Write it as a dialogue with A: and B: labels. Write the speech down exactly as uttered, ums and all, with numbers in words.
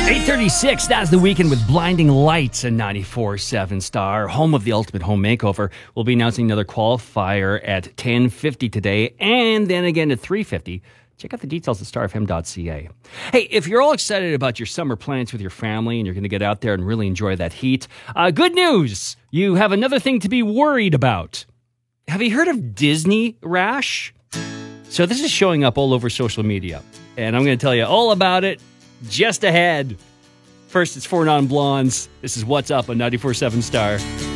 A: eight thirty-six, that's The Weekend with Blinding Lights and ninety-four point seven Star, home of the Ultimate Home Makeover. We'll be announcing another qualifier at ten fifty today and then again at three fifty. Check out the details at star f m dot c a. Hey, if you're all excited about your summer plans with your family and you're going to get out there and really enjoy that heat, uh, good news! You have another thing to be worried about. Have you heard of Disney rash? So this is showing up all over social media, and I'm going to tell you all about it just ahead. First, it's Four Non Blondes. This is What's Up on ninety-four point seven Star.